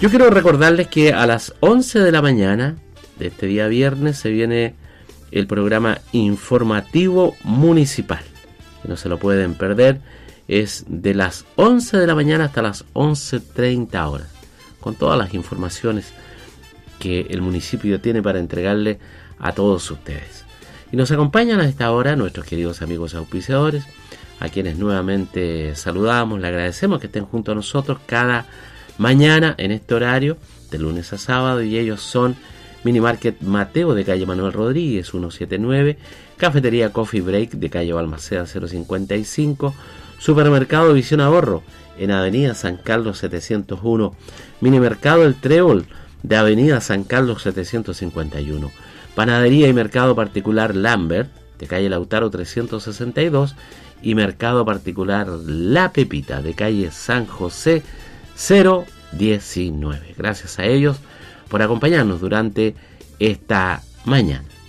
Yo quiero recordarles que a las 11 de la mañana de este día viernes se viene el programa informativo municipal, que no se lo pueden perder. Es de las 11 de la mañana hasta las 11:30 horas, con todas las informaciones que el municipio tiene para entregarle a todos ustedes. Y nos acompañan a esta hora nuestros queridos amigos auspiciadores, a quienes nuevamente saludamos, le agradecemos que estén junto a nosotros cada mañana en este horario, de lunes a sábado, y ellos son Minimarket Mateo de calle Manuel Rodríguez 179, Cafetería Coffee Break de calle Balmaceda 055, Supermercado Visión Ahorro en avenida San Carlos 701, Minimercado El Trébol de avenida San Carlos 751, Panadería y Mercado Particular Lambert de calle Lautaro 362 y Mercado Particular La Pepita de calle San José 019. Gracias a ellos por acompañarnos durante esta mañana.